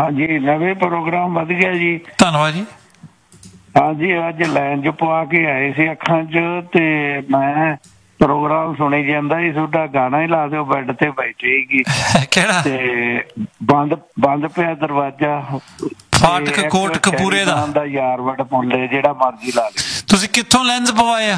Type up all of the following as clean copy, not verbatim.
ਹਾਂਜੀ ਨਵੇਂ ਪ੍ਰੋਗਰਾਮ ਵਧ ਗਿਆ ਜੀ। ਧੰਨਵਾਦ ਜੀ। ਹਾਂਜੀ ਅੱਜ ਲਾਈਨ 'ਚ ਪਵਾ ਕੇ ਆਏ ਸੀ ਅੱਖਾਂ 'ਚ ਤੇ ਮੈਂ ਪ੍ਰੋਗਰਾਮ ਸੁਣੀ ਜਾਂਦਾ ਸੀ, ਤੁਹਾਡਾ ਗਾਣਾ ਹੀ ਲਾ ਦਿਓ, ਬੈੱਡ ਤੇ ਬੈਠੇ ਸੀਗੀ ਕਿਹੜਾ ਤੇ ਬੰਦ ਪਿਆ ਦਰਵਾਜ਼ਾ ਫਾਟਕ ਕੋਟ ਕਪੂਰੇ ਦਾ ਯਾਰ ਵਟ ਮੁੱਲੇ ਜਿਹੜਾ ਮਰਜ਼ੀ ਲਾ ਲਿਓ। ਤੁਸੀਂ ਕਿੱਥੋਂ ਲੈਂਸ ਪਵਾਏ ਆ?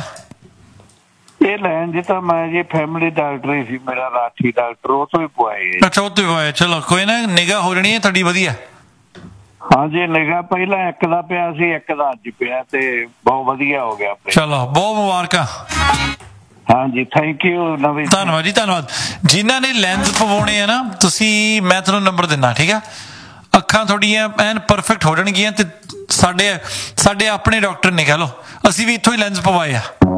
ਇਹ ਲੈਣ ਜੀ ਤਾਂ ਮੈਂ ਜੀ ਫੈਮਿਲੀ ਡਾਕਟਰ ਹੀ ਸੀ ਮੇਰਾ, ਰਾਠੀ ਡਾਕਟਰ, ਉਹ ਤੋਂ ਹੀ ਪਵਾਏ। ਅੱਛਾ ਉਹ ਤੋਂ ਪਵਾਏ, ਚਲੋ ਕੋਈ ਨਾ, ਨਿਗਾਹ ਹੋ ਜਾਣੀ ਹੈ ਤੁਹਾਡੀ ਵਧੀਆ। ਹਾਂਜੀ ਨਿਗਾਹ ਪਹਿਲਾਂ ਇੱਕ ਦਾ ਪਿਆ ਸੀ, ਇੱਕ ਦਾ ਅੱਜ ਪਿਆ ਤੇ ਬਹੁਤ ਵਧੀਆ ਹੋ ਗਿਆ। ਚਲੋ ਬਹੁਤ ਮੁਬਾਰਕਾਂ। ਹਾਂਜੀ ਥੈਂਕ ਯੂ ਨਵੀਂ। ਧੰਨਵਾਦ ਜੀ ਧੰਨਵਾਦ। ਜਿਨ੍ਹਾਂ ਨੇ ਲੈਂਸ ਪਵਾਉਣੇ ਆ ਨਾ, ਤੁਸੀਂ ਮੈਂ ਤੁਹਾਨੂੰ ਨੰਬਰ ਦਿੰਦਾ, ਠੀਕ ਆ? ਅੱਖਾਂ ਤੁਹਾਡੀਆਂ ਐਨ ਪਰਫੈਕਟ ਹੋ ਜਾਣਗੀਆਂ ਤੇ ਸਾਡੇ ਆਪਣੇ ਡਾਕਟਰ ਨੇ, ਕਹਿ ਲਓ ਅਸੀਂ ਵੀ ਇੱਥੋਂ ਹੀ ਲੈਂਸ ਪਵਾਏ ਆ।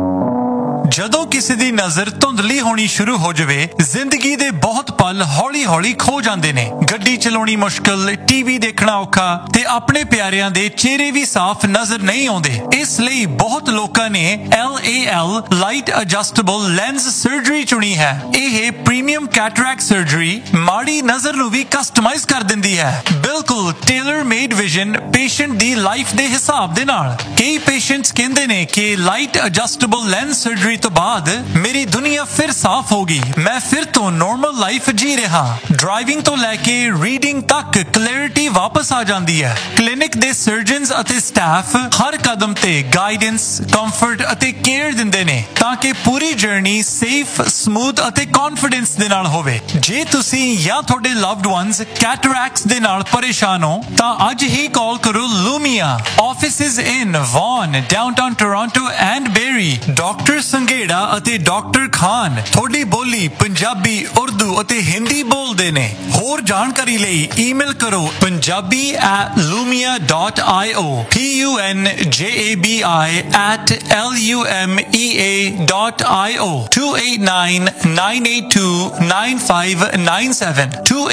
ਜਦੋਂ ਕਿਸੇ ਦੀ ਨਜ਼ਰ ਧੁੰਦਲੀ ਹੋਣੀ ਸ਼ੁਰੂ ਹੋ ਜਾਵੇ, ਜ਼ਿੰਦਗੀ ਦੇ ਬਹੁਤ ਪਲ ਹੌਲੀ-ਹੌਲੀ ਖੋ ਜਾਂਦੇ ਨੇ। ਗੱਡੀ ਚਲਾਉਣੀ ਮੁਸ਼ਕਲ, ਟੀਵੀ ਦੇਖਣਾ ਔਖਾ ਤੇ ਆਪਣੇ ਪਿਆਰਿਆਂ ਦੇ ਚਿਹਰੇ ਵੀ ਸਾਫ਼ ਨਜ਼ਰ ਨਹੀਂ ਆਉਂਦੇ। ਇਸ ਲਈ ਬਹੁਤ ਲੋਕਾਂ ਨੇ LAL light adjustable lens surgery ਚੁਣੀ ਹੈ। ਇਹ ਪ੍ਰੀਮੀਅਮ ਕੈਟਰੈਕਟ ਸਰਜਰੀ ਮਾੜੀ ਨਜ਼ਰ ਨੂੰ ਵੀ ਕਸਟਮਾਈਜ਼ ਕਰ ਦਿੰਦੀ ਹੈ, ਬਿਲਕੁਲ ਟੇਲਰ ਮੇਡ ਵਿਜ਼ਨ ਪੇਸ਼ੈਂਟ ਦੀ ਲਾਈਫ ਦੇ ਹਿਸਾਬ ਦੇ ਨਾਲ। ਕਈ ਪੇਸ਼ੈਂਟਸ ਕਹਿੰਦੇ ਨੇ ਕਿ ਲਾਈਟ ਐਡਜਸਟੇਬਲ ਲੈਂਸ ਸਰਜਰੀ ਤੋਂ ਬਾਅਦ ਮੇਰੀ ਦੁਨੀਆ ਫਿਰ ਸਾਫ਼ ਹੋ ਗਈ, ਮੈਂ ਫਿਰ ਤੋਂ ਨਾਰਮਲ ਲਾਈਫ ਜੀ ਰਿਹਾ। ਡਰਾਈਵਿੰਗ ਤੋਂ ਲੈ ਕੇ ਰੀਡਿੰਗ ਤੱਕ ਕਲੈਰਿਟੀ ਵਾਪਸ ਆ ਜਾਂਦੀ ਹੈ। ਕਲੀਨਿਕ ਦੇ ਸਰਜਨਸ ਅਤੇ ਸਟਾਫ ਹਰ ਕਦਮ ਤੇ ਗਾਈਡੈਂਸ, ਕੰਫਰਟ ਅਤੇ ਕੇਅਰ ਦਿੰਦੇ ਨੇ ਤਾਂ ਕਿ ਪੂਰੀ ਜਰਨੀ ਸੇਫ, ਸਮੂਥ ਅਤੇ ਕੌਨਫੀਡੈਂਸ ਦੇ ਨਾਲ ਹੋਵੇ। ਜੇ ਤੁਸੀਂ ਜਾਂ ਤੁਹਾਡੇ ਲਵਡ ਵਨਸ ਕੈਟਰੈਕਟਸ ਦੇ ਨਾਲ ਪਰੇਸ਼ਾਨ ਹੋ ਤਾਂ ਅੱਜ ਹੀ ਕਾਲ ਕਰੋ ਲੂਮੀਆ। Offices in won, downtown Toronto and berry. Doctor Sanghera ਅਤੇ ਡਾਕਟਰ ਖਾਨ ਤੁਹਾਡੀ ਬੋਲੀ ਪੰਜਾਬੀ, ਉਰਦੂ ਅਤੇ ਹਿੰਦੀ ਬੋਲਦੇ ਨੇ। ਹੋਰ ਜਾਣਕਾਰੀ ਲਈ ਈਮੇਲ ਕਰੋ punjabi@lumia.io punjabi@lumea.io 2899829597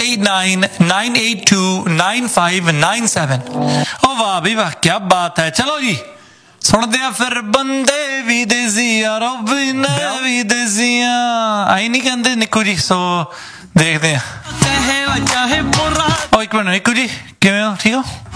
2899829597। ओ वाह भी वाह, क्या बात है। चलो जी सुनते हैं फिर बंदे भी देसिया रब ने भी देसिया, आई नहीं कहते निक्कू जी। सो देखते हैं। एक मिनट निक्कू जी, किवें हो? ठीक हो?